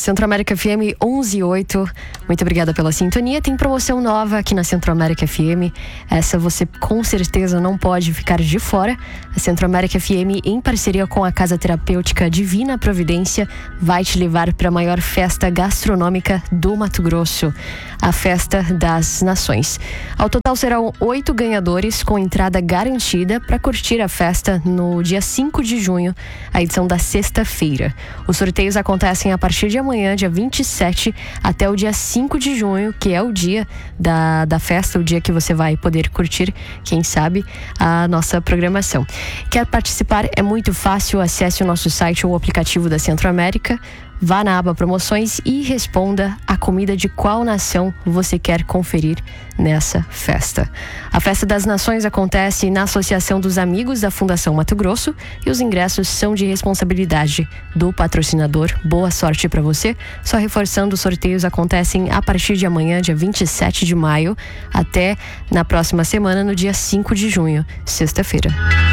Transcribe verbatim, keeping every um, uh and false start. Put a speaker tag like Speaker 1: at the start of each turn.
Speaker 1: Centro-América F M onze e oito. Muito obrigada pela sintonia. Tem promoção nova aqui na Centro-América F M. Essa você com certeza não pode ficar de fora. A Centro-América F M, em parceria com a Casa Terapêutica Divina Providência, vai te levar para a maior festa gastronômica do Mato Grosso, a Festa das Nações. Ao total serão oito ganhadores com entrada garantida para curtir a festa no dia cinco de junho, a edição da sexta-feira. Os sorteios acontecem a partir de amanhã, dia vinte e sete, até o dia cinco de junho, que é o dia da, da festa, o dia que você vai poder curtir, quem sabe, a nossa programação. Quer participar? É muito fácil. Acesse o nosso site ou o aplicativo da Centro-América, vá na aba promoções e responda a comida de qual nação você quer conferir nessa festa. A Festa das Nações acontece na Associação dos Amigos da Fundação Mato Grosso e os ingressos são de responsabilidade do patrocinador. Boa sorte para você. Só reforçando, os sorteios acontecem a partir de amanhã, dia vinte e sete de maio, até na próxima semana, no dia cinco de junho, sexta-feira.